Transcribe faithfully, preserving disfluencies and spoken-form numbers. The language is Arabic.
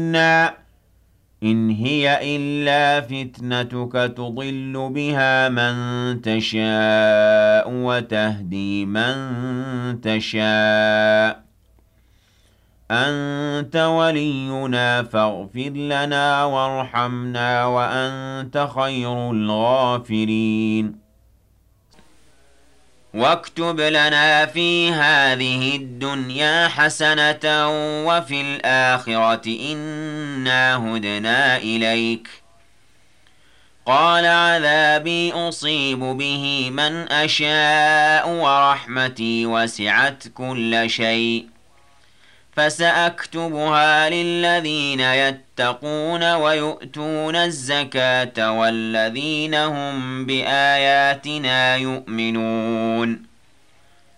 منا إن هي إلا فتنتك تضل بها من تشاء وتهدي من تشاء أنت ولينا فاغفر لنا وارحمنا وأنت خير الغافرين واكتب لنا في هذه الدنيا حسنة وفي الآخرة إنا هدنا إليك قال عذابي أصيب به من أشاء ورحمتي وسعت كل شيء فسأكتبها للذين يتقون ويؤتون الزكاة والذين هم بآياتنا يؤمنون